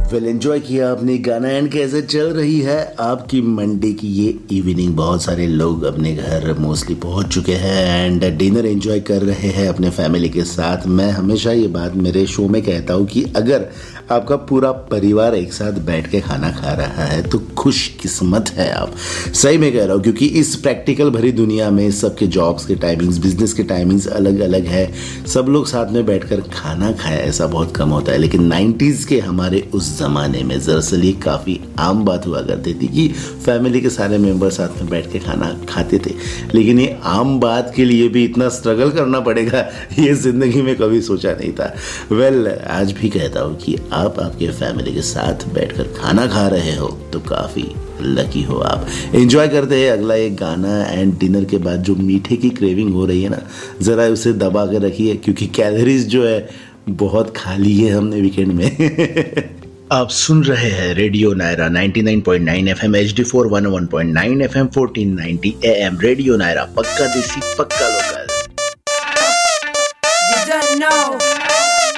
Well enjoy किया आपने गाना एंड कैसे चल रही है आपकी मंडे की ये इवनिंग। बहुत सारे लोग अपने घर मोस्टली पहुंच चुके हैं एंड डिनर एंजॉय कर रहे हैं अपने फैमिली के साथ। मैं हमेशा ये बात मेरे शो में कहता हूँ कि अगर आपका पूरा परिवार एक साथ बैठ के खाना खा रहा है तो खुशकिस्मत है आप। सही में कह रहा हूँ, क्योंकि इस प्रैक्टिकल भरी दुनिया में सबके जॉब्स के टाइमिंग्स, बिजनेस के टाइमिंग्स अलग अलग है। सब लोग साथ में बैठकर खाना खाए ऐसा बहुत कम होता है। लेकिन 90s के हमारे उस ज़माने में दरअसल ये काफ़ी आम बात हुआ करती थी कि फैमिली के सारे मेंबर साथ में बैठ के खाना खाते थे। लेकिन ये आम बात के लिए भी इतना स्ट्रगल करना पड़ेगा ये ज़िंदगी में कभी सोचा नहीं था। वेल आज भी कहता हूँ कि आप आपके फैमिली के साथ बैठकर खाना खा रहे हो तो काफ़ी लकी हो आप। एंजॉय करते हैं अगला एक गाना एंड डिनर के बाद जो मीठे की क्रेविंग हो रही है ना, ज़रा उसे दबा कर रखिए क्योंकि कैलोरीज जो है बहुत खाली है हमने वीकेंड में। आप सुन रहे हैं radio Naira 99.9 FM HD4 101.9 FM 1490 AM। Radio Naira पक्का देसी पक्का लोकल।